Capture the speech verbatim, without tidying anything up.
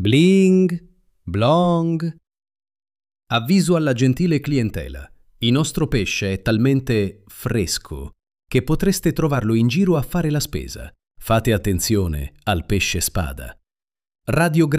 Bling, blong. Avviso alla gentile clientela. Il nostro pesce è talmente fresco che potreste trovarlo in giro a fare la spesa. Fate attenzione al pesce spada. Radio